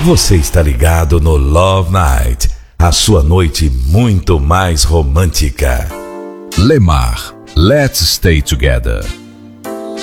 Você está ligado no Love Night, a sua noite muito mais romântica. Lemar, Let's Stay Together.